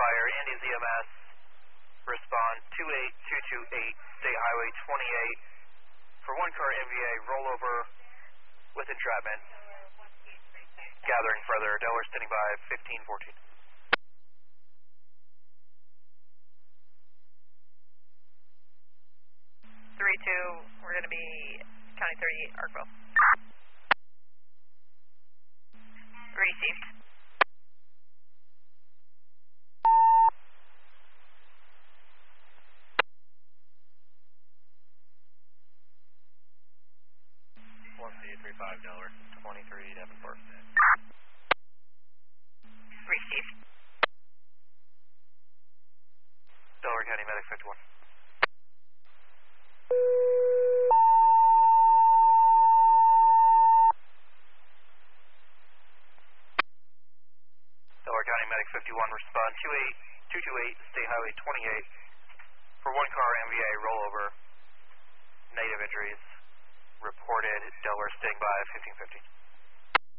fire. Andy's EMS, respond 28228, State Highway 28, for one car MVA rollover with entrapment. Gathering further, Delaware standing by 1514. 3-2, we're going to be County 38, Arkville. Received. Delaware, 23 Davenport. Received. Delaware County Medic 51. Delaware County Medic 51, respond 28228, State Highway 28, for one car MVA rollover, negative injuries reported. Delaware staying by 1515.